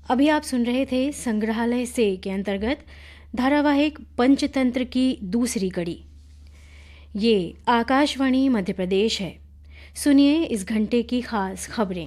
अभी आप सुन रहे थे संग्रहालय से के अंतर्गत धारावाहिक पंचतंत्र की दूसरी कड़ी। ये आकाशवाणी मध्य प्रदेश है। सुनिए इस घंटे की खास खबरें।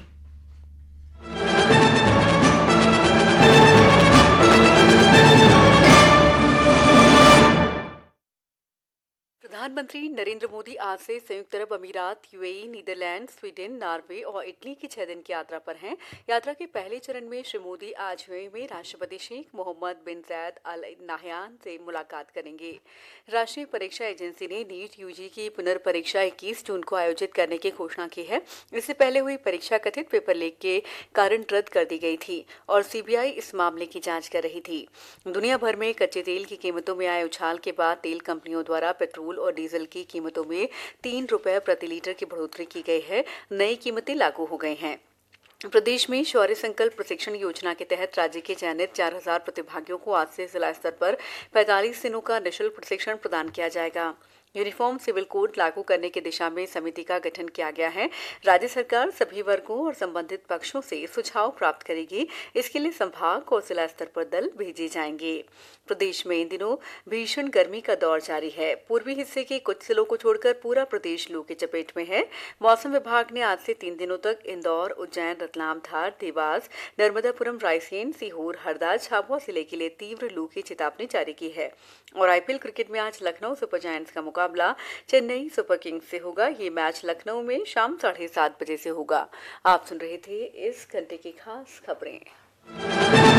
प्रधानमंत्री नरेंद्र मोदी आज से संयुक्त अरब अमीरात, यूएई, नीदरलैंड, स्वीडन, नॉर्वे और इटली की 6 दिन की यात्रा पर हैं। यात्रा के पहले चरण में श्री मोदी आज यूएई में राष्ट्रपति शेख मोहम्मद बिन जायद अल नाहयान से मुलाकात करेंगे। राष्ट्रीय परीक्षा एजेंसी ने नीट यूजी की पुनर्परीक्षा 21 जून को आयोजित करने की घोषणा की है। इससे पहले हुई परीक्षा कथित पेपर लीक के कारण रद्द कर दी गई थी और सीबीआई इस मामले की जांच कर रही थी। दुनिया भर में कच्चे तेल की कीमतों में आए उछाल के बाद तेल कंपनियों द्वारा पेट्रोल और डीजल की कीमतों में 3 रुपए प्रति लीटर की बढ़ोतरी की गई है। नई कीमतें लागू हो गई हैं। प्रदेश में शौर्य संकल्प प्रशिक्षण योजना के तहत राज्य के चयनित 4000 प्रतिभागियों को आज से जिला स्तर पर 45 दिनों का निःशुल्क प्रशिक्षण प्रदान किया जाएगा। यूनिफॉर्म सिविल कोड लागू करने की दिशा में समिति का गठन किया गया है। राज्य सरकार सभी वर्गों और संबंधित पक्षों से सुझाव प्राप्त करेगी। इसके लिए संभाग और जिला स्तर पर दल भेजे जाएंगे। प्रदेश में इन दिनों भीषण गर्मी का दौर जारी है। पूर्वी हिस्से के कुछ जिलों को छोड़कर पूरा प्रदेश लू की चपेट में है। मौसम विभाग ने आज से 3 दिनों तक इंदौर, उज्जैन, रतलाम, धार, देवास, नर्मदापुरम, रायसेन, सीहोर, हरदा, झाबुआ जिले के लिए तीव्र लू की चेतावनी जारी की है। और आईपीएल क्रिकेट में आज लखनऊ सुपर जायंट्स का मुकाबला चेन्नई सुपर किंग्स से होगा। ये मैच लखनऊ में शाम 7:30 बजे से होगा। आप सुन रहे थे इस घंटे की खास खबरें।